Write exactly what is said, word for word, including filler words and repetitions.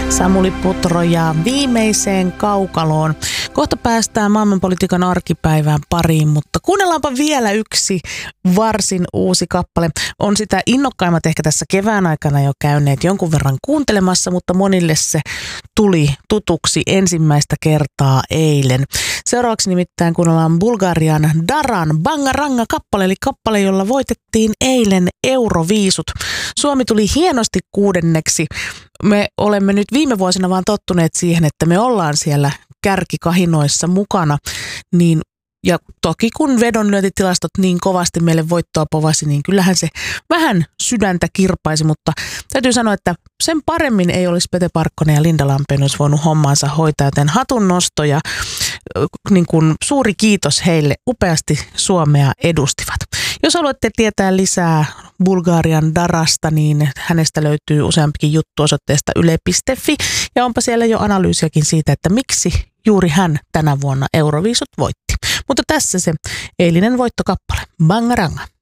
Samuli Putro ja viimeiseen kaukaloon. Kohta päästään maailmanpolitiikan arkipäivään pariin, mutta kuunnellaanpa vielä yksi varsin uusi kappale. On sitä innokkaimmat ehkä tässä kevään aikana jo käyneet jonkun verran kuuntelemassa, mutta monille se tuli tutuksi ensimmäistä kertaa eilen. Seuraavaksi nimittäin kuunnellaan Bulgarian Daran Bangaranga kappale, eli kappale, jolla voitettiin eilen Euroviisut. Suomi tuli hienosti kuudenneksi. Me olemme nyt viime vuosina vaan tottuneet siihen, että me ollaan siellä kärkikahinoissa mukana, niin ja toki kun vedonlyöntitilastot niin kovasti meille voittoa povasi, niin kyllähän se vähän sydäntä kirpaisi, mutta täytyy sanoa, että sen paremmin ei olisi Pete Parkkonen ja Linda Lampeen olisi voinut hommansa hoitaa, joten hatunnosto ja niin kuin suuri kiitos heille, upeasti Suomea edustivat. Jos haluatte tietää lisää Bulgarian Darasta, niin hänestä löytyy useampikin juttu osoitteesta yle piste fi ja onpa siellä jo analyysiäkin siitä, että miksi juuri hän tänä vuonna Euroviisut voitti. Mutta tässä se eilinen voittokappale, Bangaranga.